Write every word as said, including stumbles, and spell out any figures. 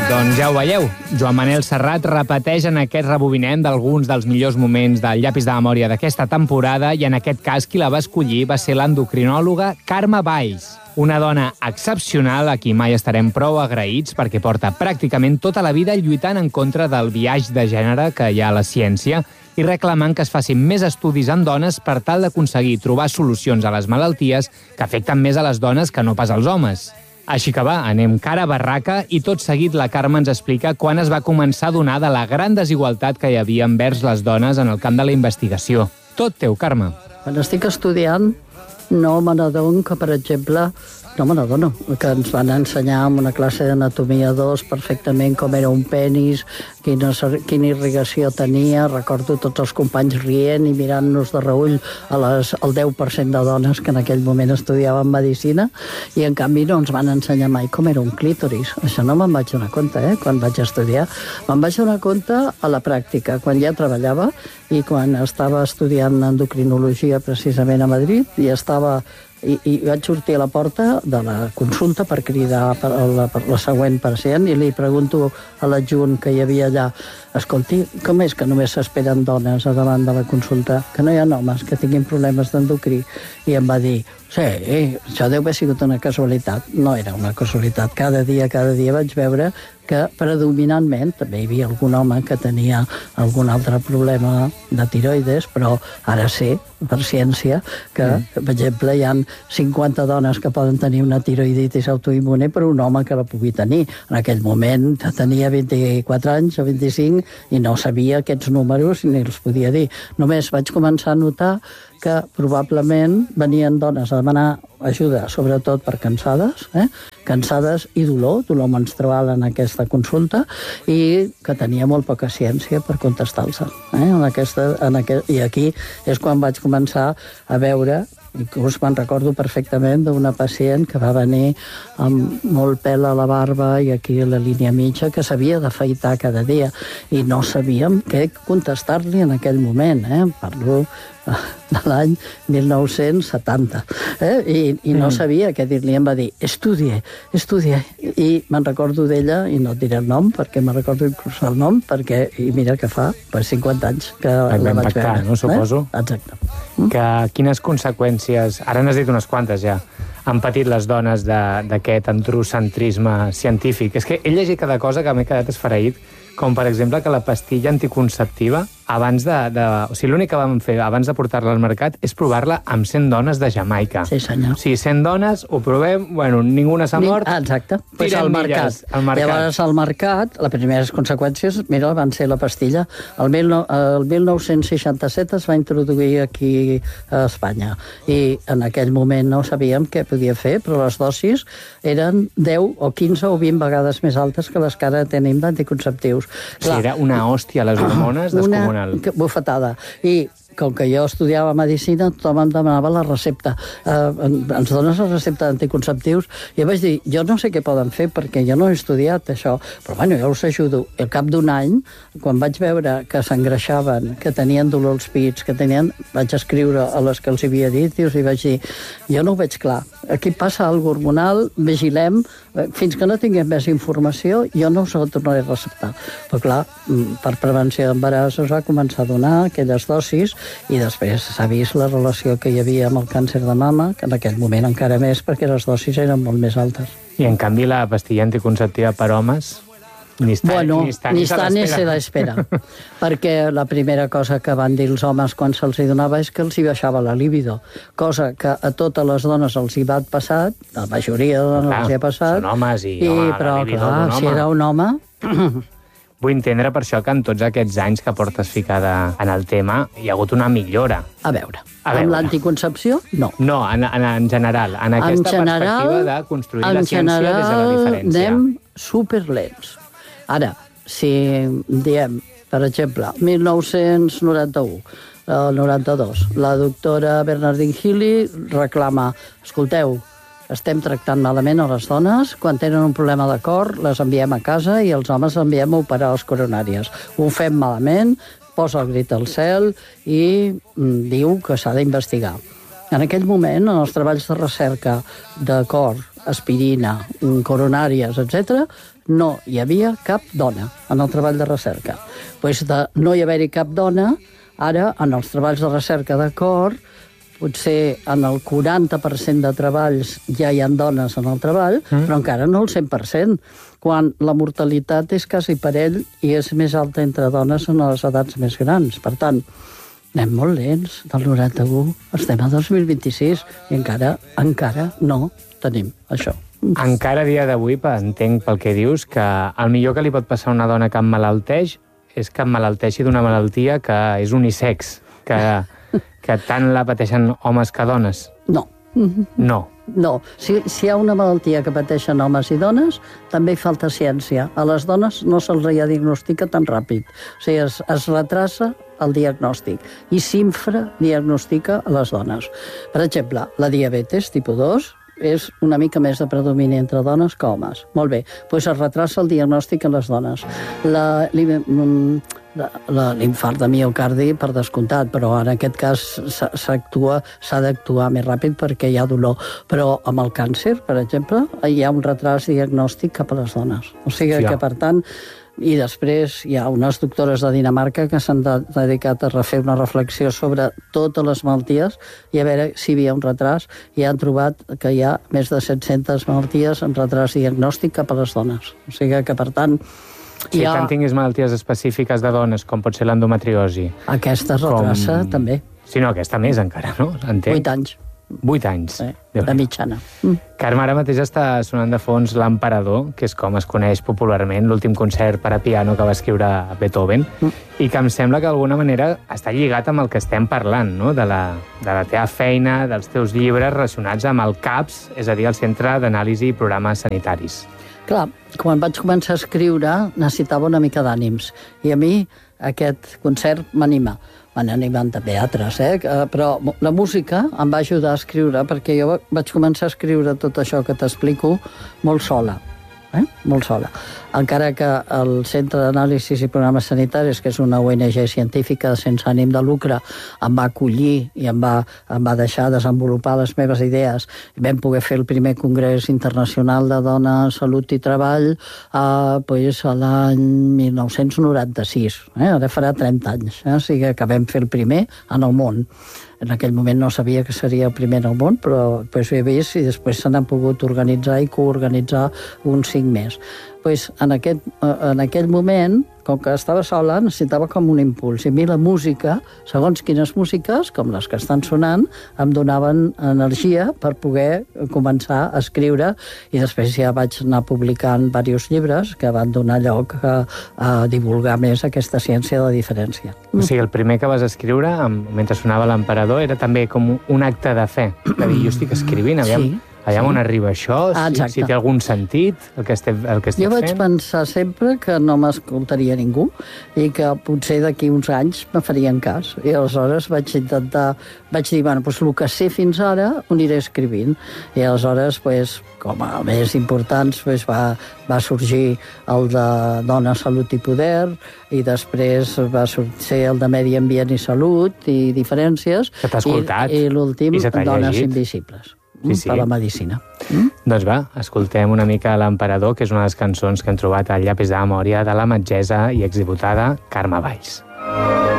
Doncs ja ho veieu, Joan Manel Serrat repeteix en aquest rebobinem d'alguns dels millors moments del llapis de memòria d'aquesta temporada i en aquest cas qui la va escollir va ser l'endocrinòloga Carme Valls, una dona excepcional a qui mai estarem prou agraïts perquè porta pràcticament tota la vida lluitant en contra del biaix de gènere que hi ha a la ciència i reclamant que es facin més estudis en dones per tal d'aconseguir trobar solucions a les malalties que afecten més a les dones que no pas als homes. Així que va, anem cara a barraca i tot seguit la Carme ens explica quan es va començar a donar de la gran desigualtat que hi havia envers les dones en el camp de la investigació. Tot teu, Carme. Quan estic estudiant, no me n'adono que, per exemple, no me n'adono, que ens van ensenyar en una classe d'anatomia dos perfectament com era un penis, quina, quina irrigació tenia. Recordo tots els companys rient i mirant-nos de reull a les, al deu per cent de dones que en aquell moment estudiaven medicina, i en canvi no ens van ensenyar mai com era un clítoris. Això no me'n vaig donar compte, eh, quan vaig estudiar. Me'n vaig donar compte a la pràctica, quan ja treballava i quan estava estudiant endocrinologia precisament a Madrid, i estava I, i vaig sortir a la porta de la consulta per cridar per la, per la següent pacient i li pregunto a l'adjunt que hi havia allà: escolti, com és que només s'esperen dones a davant de la consulta, que no hi ha homes que tinguin problemes d'endocrí? I em va dir: sí, això deu haver sigut una casualitat. No era una casualitat. Cada dia, cada dia vaig veure que predominantment també hi havia algun home que tenia algun altre problema de tiroides, però ara sé, per ciència, que, mm. per exemple, hi ha cinquanta dones que poden tenir una tiroiditis autoimmune per un home que la pugui tenir. En aquell moment tenia vint-i-quatre anys o vint-i-cinc i no sabia aquests números ni els podia dir. Només vaig començar a notar que probablement venien dones a demanar ajuda, sobretot per cansades, eh? cansades i dolor, dolor menstrual en aquesta consulta, i que tenia molt poca ciència per contestar-los. Eh? En aquesta, en aquest, I aquí és quan vaig començar a veure, inclús me'n recordo perfectament d'una pacient que va venir amb molt pèl a la barba i aquí a la línia mitja, que s'havia d'afaitar cada dia, i no sabíem què contestar-li en aquell moment. Eh? Parlo de l'any mil nou-cents setanta, eh? I, i no sabia què dir-li. Em va dir: estudie, estudie. I me'n recordo d'ella, i no et diré el nom, perquè me'n recordo inclús el nom, perquè, i mira que fa pues, cinquanta anys que la vaig impactar, veure. No, suposo. Eh? Exacte. Que, quines conseqüències, ara n'has dit unes quantes ja, han patit les dones d'aquest androcentrisme científic? És que he llegit cada cosa que m'he quedat esfereït, com per exemple que la pastilla anticonceptiva, abans de, de, o sigui, l'únic que vam fer abans de portar-la al mercat és provar-la amb cent dones de Jamaica. Sí, senyor. O sigui, cent dones, ho provem, bueno, ninguna s'ha mort. Ah, exacte. Pues al mercat. al mercat. Llavors, al mercat, les primeres conseqüències, mira, van ser la pastilla. El, mil, el mil nou-cents seixanta-set es va introduir aquí a Espanya, i en aquell moment no sabíem què podia fer, però les dosis eren deu o quinze o vint vegades més altes que les que ara tenim d'anticonceptius. Sí, era una hòstia, les hormones, descomunal. Una bufetada. I com que jo estudiava medicina, tothom em demanava la recepta. Eh, ens dones la recepta d'anticonceptius? I vaig dir, jo no sé què poden fer, perquè jo no he estudiat això, però bueno, jo us ajudo. I al cap d'un any, quan vaig veure que s'engreixaven, que tenien dolor als pits, que tenien... vaig escriure a les que els havia dit i els vaig dir, jo no ho veig clar. Aquí passa alguna hormonal, vigilem, fins que no tinguem més informació, jo no us ho tornaré a receptar. Però clar, per prevenció d'embaràs es va començar a donar aquelles dosis, i després s'ha vist la relació que hi havia amb el càncer de mama, que en aquell moment encara més, perquè les dosis eren molt més altes. I en canvi la pastilla anticonceptiva per homes ni està, bueno, ni està ni, ni està, ni se l'espera. Perquè la primera cosa que van dir els homes quan se'ls hi donava és que els hi baixava la libido, cosa que a totes les dones els hi va passar, la majoria de dones clar, els hi ha passat. Són homes i, i home, però, la libido clar, d'un home. si era un home... Vull entendre per això que en tots aquests anys que portes ficada en el tema hi ha hagut una millora. A veure, A veure. amb l'anticoncepció, no. No, en, en, en general, en aquesta en general, perspectiva de construir la ciència general, des de la diferència. anem superlents. Ara, si diem, per exemple, mil nou-cents noranta-u, el noranta-dos, la doctora Bernardine Healy reclama, escolteu, estem tractant malament a les dones, quan tenen un problema de cor les enviem a casa i els homes enviem a operar les coronàries. Ho fem malament, posa el grit al cel i mm, diu que s'ha d'investigar. En aquell moment, en els treballs de recerca de cor, aspirina, coronàries, etcètera, no hi havia cap dona en el treball de recerca. Pues de no hi haver-hi cap dona, ara, en els treballs de recerca de cor, potser en el quaranta per cent de treballs ja hi ha dones en el treball, mm. però encara no el cent per cent, quan la mortalitat és quasi parell i és més alta entre dones en les edats més grans. Per tant, anem molt lents, del noranta-u estem a dos mil vint-i-sis i encara, encara no tenim això. Encara a dia d'avui, entenc pel que dius, que el millor que li pot passar a una dona que emmalalteix és que emmalalteixi d'una malaltia que és unisex, que, que tant la pateixen homes que dones. No. No. No. Si, si hi ha una malaltia que pateixen homes i dones, també hi falta ciència. A les dones no se'ls diagnostica tan ràpid. O sigui, es, es retrasa el diagnòstic i s'infradiagnostica a les dones. Per exemple, la diabetes tipus dos és una mica més de predomini entre dones que homes. Molt bé, doncs es retrasa el diagnòstic a les dones. La, l'infart de miocardi, per descomptat, però en aquest cas s'actua, s'ha d'actuar més ràpid perquè hi ha dolor. Però amb el càncer, per exemple, hi ha un retras diagnòstic cap a les dones. O sigui que, per tant, i després hi ha unes doctores de Dinamarca que s'han de, dedicat a refer una reflexió sobre totes les malalties i a veure si hi havia un retras, i han trobat que hi ha més de set-centes malalties en retras diagnòstic cap a les dones. O sigui que, per tant, si ha... tant tinguis malalties específiques de dones, com pot ser l'endometriosi. Aquesta es retrasa, com... també. Sí, no, aquesta més encara, no? Entenc. Vuit anys. Vuit anys. Sí, de mitjana. Mm. Carme, ara mateix està sonant de fons L'Emperador, que és com es coneix popularment, l'últim concert per a piano que va escriure Beethoven, mm. i que em sembla que d'alguna manera està lligat amb el que estem parlant, no? de, la, de la teva feina, dels teus llibres relacionats amb el CAPS, és a dir, el Centre d'Anàlisi i Programes Sanitaris. Clar, quan vaig començar a escriure necessitava una mica d'ànims, i a mi aquest concert m'anima. M'han animat també altres, eh? Però la música em va ajudar a escriure, perquè jo vaig començar a escriure tot això que t'explico molt sola. Eh? Molt sola. Encara que el Centre d'Anàlisi i Programes Sanitaris, que és una O N G científica sense ànim de lucre, em va acollir i em va, em va deixar desenvolupar les meves idees. Vam poder fer el primer Congrés Internacional de Dones, Salut i Treball eh, pues, a l'any mil nou-cents noranta-sis. Eh? Ara farà trenta anys. Eh? O sigui que vam fer el primer en el món. En aquell moment no sabia que seria el primer al món, però pues, ho he vist i després se n'han pogut organitzar i coorganitzar uns cinc més. Pues, en, aquest, en aquell moment, com que estava sola, necessitava com un impuls. I a mi la música, segons quines músiques, com les que estan sonant, em donaven energia per poder començar a escriure, i després ja vaig anar publicant diversos llibres que van donar lloc a, a divulgar més aquesta ciència de diferència. O sigui, el primer que vas escriure, mentre sonava L'Emperador, era també com un acte de fe, de dir, jo estic escrivint, aviam... Sí. Allà on arriba això, ah, si, si té algun sentit el que estic, el que estic jo fent. Jo vaig pensar sempre que no m'escoltaria ningú i que potser d'aquí uns anys me farien cas. I aleshores vaig intentar, vaig dir, bueno, doncs el que sé fins ara ho aniré escrivint. I aleshores, pues, com a més importants, pues, va, va sorgir el de Dona, Salut i Poder, i després va sorgir el de Medi Ambient i Salut i Diferències. Que t'ha escoltat. I, i l'últim, Dones llegit. Invisibles. Sí, sí. Per la medicina. Mm? Doncs va, escoltem una mica L'Emperador, que és una de les cançons que hem trobat al llapis de memòria de la metgessa i exdiputada Carme Valls.